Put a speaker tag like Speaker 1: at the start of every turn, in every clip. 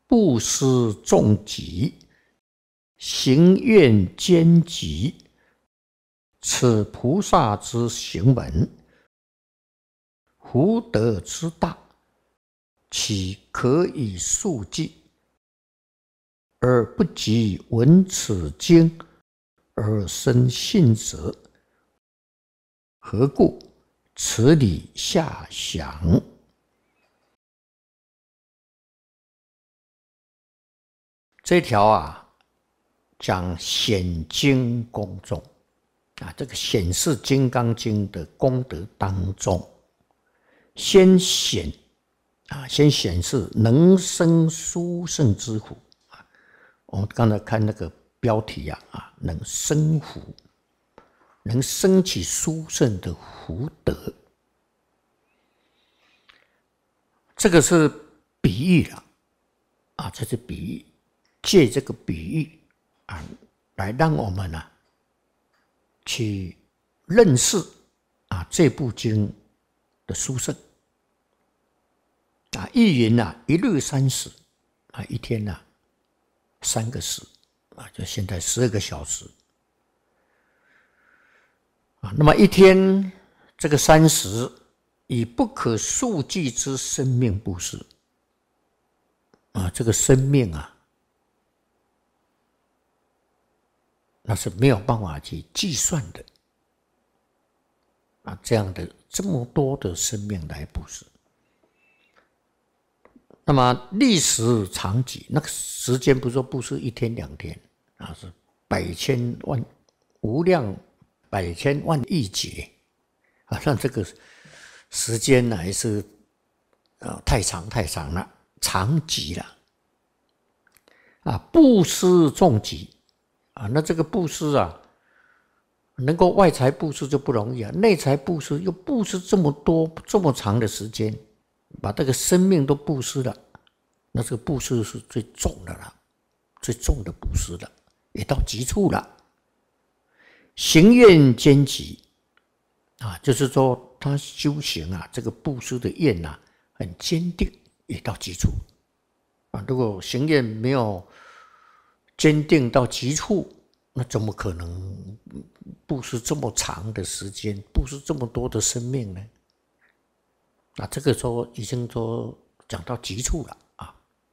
Speaker 1: 布施众己，行愿兼济，此菩萨之行门。福德之大，岂可以数计？而不及闻此经而生信者，何故？此理下详。这条啊，讲显经功重啊，这个显示《金刚经》的功德当中，先显示能生殊胜之福啊。我们刚才看那个标题啊，能生福，能升起殊胜的福德。这个是比喻了啊，这是比喻，借这个比喻啊，来让我们去认识啊这部经的殊胜啊。一云一日30啊，一天3个时啊，就现在12个小时啊。那么一天这个30，以不可数计之生命布施啊，这个生命那是没有办法去计算的啊，这么多的生命来布施。那么历时长几，那个时间不是说布施1天2天啊，是百千万无量百千万亿劫啊，那这个时间还是太长了，长极了啊！布施众己啊，那这个布施能够外财布施就不容易啊，内财布施又布施这么多这么长的时间，把这个生命都布施了，那这个布施是最重的了，最重的布施了，也到极处了。行愿兼济啊，就是说他修行这个布施的愿很坚定，也到极处啊。如果行愿没有坚定到极处，那怎么可能布施这么长的时间，布施这么多的生命呢？啊，这个时候已经说讲到极处了啊。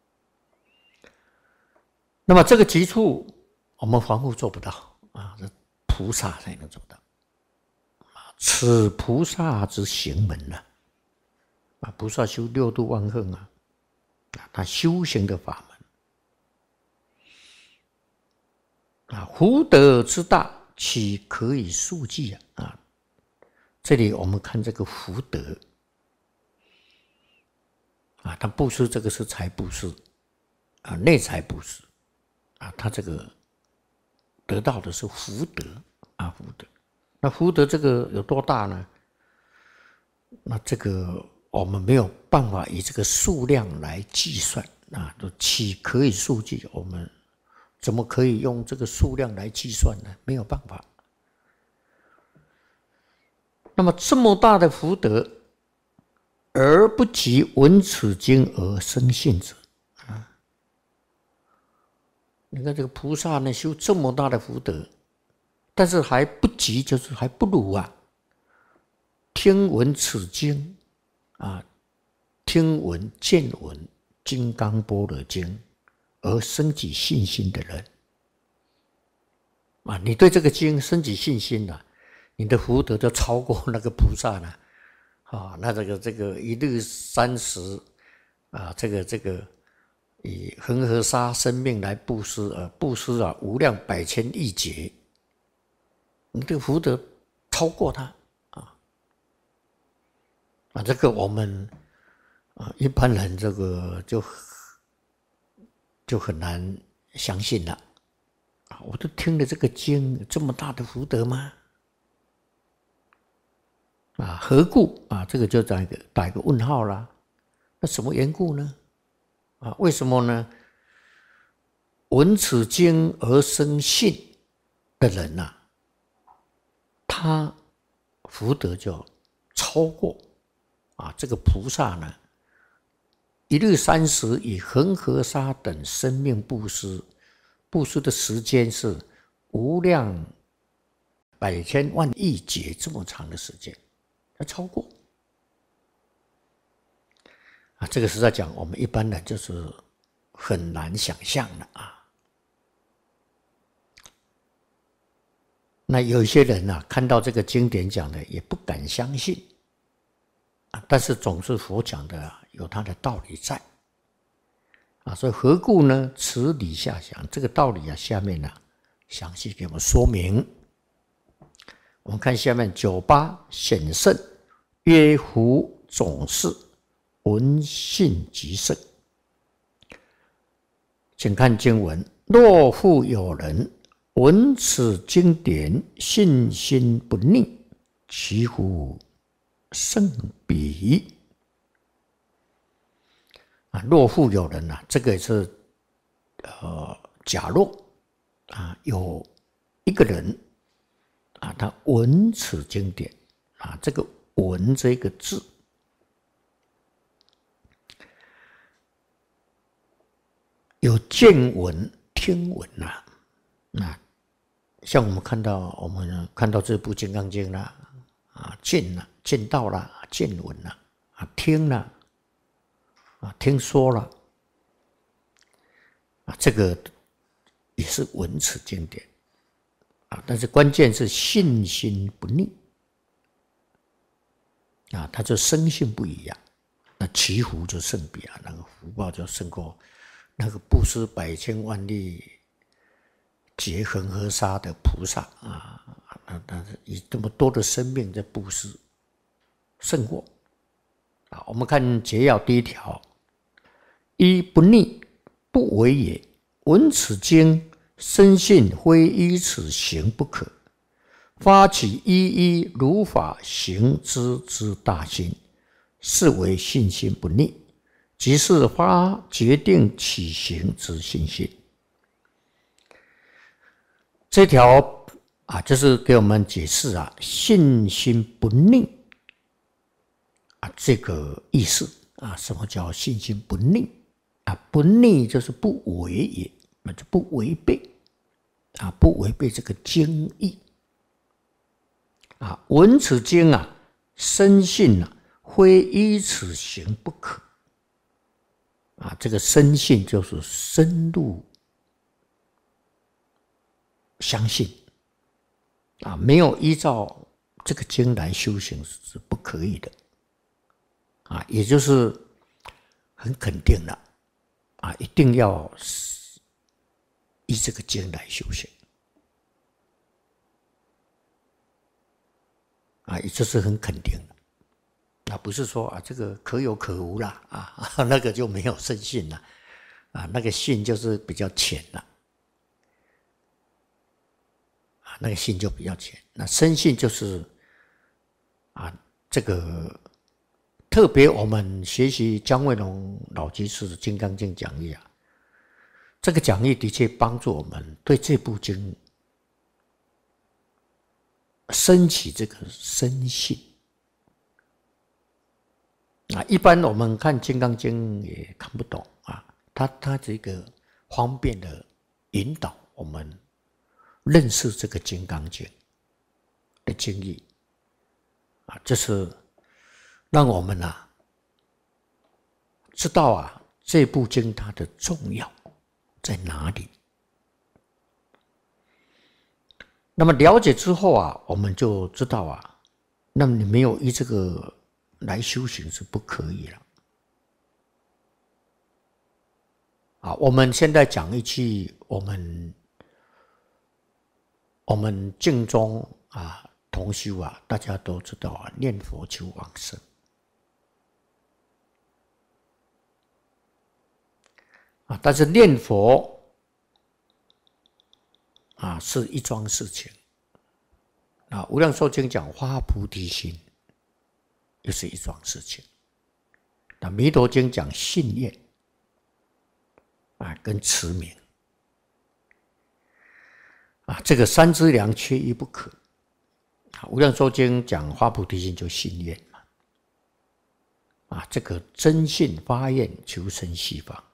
Speaker 1: 那么这个极处，我们凡夫做不到啊，菩萨才能做到。此菩萨之行门啊，菩萨修6度万行他修行的法门啊，福德之大，岂可以数计啊？这里我们看这个福德啊，他布施这个是财布施啊，内财布施啊，他这个得到的是福德啊，福德。那福德这个有多大呢？那这个我们没有办法以这个数量来计算啊，都岂可以数计？我们怎么可以用这个数量来计算呢？没有办法。那么这么大的福德，而不及闻此经而生信者啊！你看这个菩萨呢，修这么大的福德，但是还不及，就是还不如听闻此经啊，听闻见闻《金刚般若经》而升起信心的人啊，你对这个经升起信心了，你的福德就超过那个菩萨了啊。那这个一日30啊，这个以恒河沙生命来布施布施无量百千亿劫，你的福德超过他啊，这个我们一般人这个就很难相信了啊！我都听了这个经，这么大的福德吗？啊，何故啊？这个就打一个问号啦。那什么缘故呢？啊，为什么呢？闻此经而生信的人他福德就超过这个菩萨呢， 一日30以恒河沙等生命布施，布施的时间是无量百千万亿劫这么长的时间，要超过啊！这个实在讲，我们一般人就是很难想象的啊。那有些人啊，看到这个经典讲的也不敢相信啊，但是总是佛讲的有它的道理在啊，所以何故呢？此理下详，这个道理啊，下面啊详细给我们说明。我们看下面98显圣，曰夫总是闻信即圣。请看经文：若复有人闻此经典，信心不逆，其乎圣彼？啊，若复有人啊，这个是假若啊，有一个人啊，他闻此经典啊，这个闻这个字，有见闻、听闻呐。那像我们看到这部《金刚经》啦，啊，见到啦，见闻啦，啊，听啦，啊，听说了，啊，这个也是闻此经典啊，但是关键是信心不逆啊，他就生性不一样，那其福就胜彼啊，那个福报就胜过那个布施百千万亿劫恒河沙的菩萨啊，但是以这么多的生命在布施，胜过啊。我们看解要第一条：一不逆，不为也。闻此经，深信非依此行不可，发起一一如法行之大心，是为信心不逆，即是发决定起行之信心。这条啊，就是给我们解释啊，信心不逆啊，这个意思啊，什么叫信心不逆啊？不逆就是不违也，那就不违背啊，不违背这个经义啊。闻此经啊，深信啊，非依此行不可啊。这个深信就是深入相信啊，没有依照这个经来修行是不可以的啊，也就是很肯定的啊，一定要依这个经来修行啊，也就是很肯定的啊，不是说啊这个可有可无啦啊，那个就没有深信了啊，那个信就是比较浅了。那个信就比较浅，那深信就是啊，这个特别我们学习姜惠龙老居士的《金刚经》讲义啊，这个讲义的确帮助我们对这部经升起这个深信啊。一般我们看《金刚经》也看不懂啊，它这个方便的引导我们认识这个《金刚经》的经义啊，就是让我们啊知道啊这部经它的重要在哪里。那么了解之后啊，我们就知道啊，那么你没有依这个来修行是不可以了啊。我们现在讲一句我们净宗啊同修啊，大家都知道啊，念佛求往生啊，但是念佛啊是一桩事情啊，无量寿经讲发菩提心又是一桩事情，那弥陀经讲信愿啊跟持名啊，这个三资粮缺一不可啊。无量寿经讲发菩提心就信愿嘛这个真信发愿求生西方。